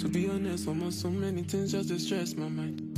To be honest, almost so many things just to stress my mind.